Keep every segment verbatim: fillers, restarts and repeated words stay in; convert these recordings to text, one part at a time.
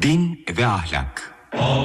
Din ve ahlak.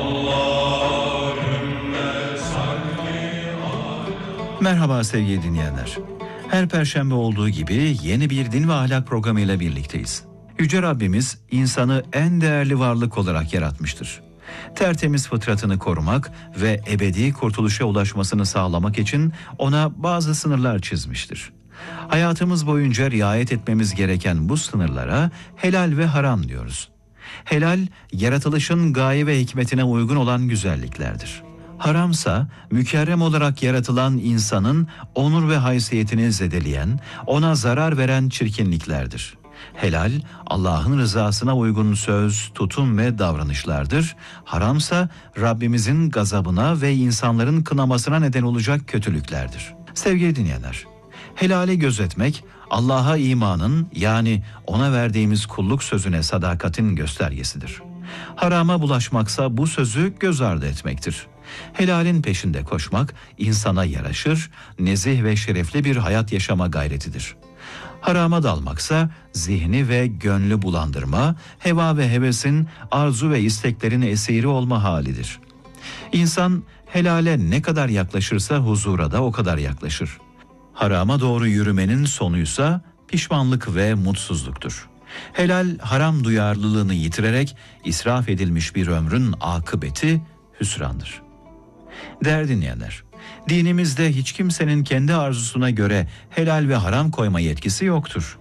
Merhaba sevgili dinleyenler. Her perşembe olduğu gibi yeni bir din ve ahlak programıyla birlikteyiz. Yüce Rabbimiz insanı en değerli varlık olarak yaratmıştır. Tertemiz fıtratını korumak ve ebedi kurtuluşa ulaşmasını sağlamak için ona bazı sınırlar çizmiştir. Hayatımız boyunca riayet etmemiz gereken bu sınırlara helal ve haram diyoruz. Helal, yaratılışın gaye ve hikmetine uygun olan güzelliklerdir. Haramsa, mükerrem olarak yaratılan insanın onur ve haysiyetini zedeleyen, ona zarar veren çirkinliklerdir. Helal, Allah'ın rızasına uygun söz, tutum ve davranışlardır. Haramsa, Rabbimizin gazabına ve insanların kınamasına neden olacak kötülüklerdir. Sevgili dinleyenler, helali gözetmek, Allah'a imanın, yani ona verdiğimiz kulluk sözüne sadakatin göstergesidir. Harama bulaşmaksa bu sözü göz ardı etmektir. Helalin peşinde koşmak insana yaraşır, nezih ve şerefli bir hayat yaşama gayretidir. Harama dalmaksa zihni ve gönlü bulandırma, heva ve hevesin, arzu ve isteklerin esiri olma halidir. İnsan helale ne kadar yaklaşırsa huzura da o kadar yaklaşır. Harama doğru yürümenin sonuysa pişmanlık ve mutsuzluktur. Helal haram duyarlılığını yitirerek israf edilmiş bir ömrün akıbeti hüsrandır. Değerli dinleyenler, dinimizde hiç kimsenin kendi arzusuna göre helal ve haram koyma yetkisi yoktur.